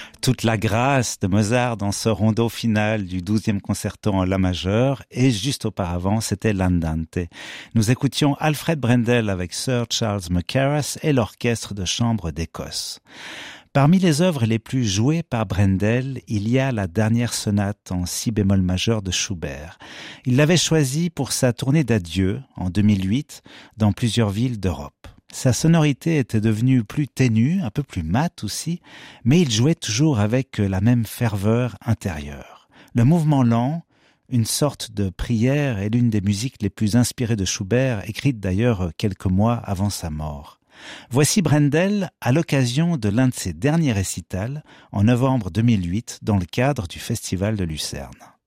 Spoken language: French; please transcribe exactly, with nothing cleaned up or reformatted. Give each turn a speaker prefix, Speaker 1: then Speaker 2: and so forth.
Speaker 1: Toute la grâce de Mozart dans ce rondo final du douzième concerto en la majeur, et juste auparavant, c'était l'Andante. Nous écoutions Alfred Brendel avec Sir Charles Mackerras et l'orchestre de chambre d'Écosse. Parmi les œuvres les plus jouées par Brendel, il y a la dernière sonate en si bémol majeur de Schubert. Il l'avait choisie pour sa tournée d'adieu, en deux mille huit, dans plusieurs villes d'Europe. Sa sonorité était devenue plus ténue, un peu plus mate aussi, mais il jouait toujours avec la même ferveur intérieure. Le mouvement lent, une sorte de prière, est l'une des musiques les plus inspirées de Schubert, écrite d'ailleurs quelques mois avant sa mort. Voici Brendel à l'occasion de l'un de ses derniers récitals, en novembre deux mille huit, dans le cadre du Festival de Lucerne.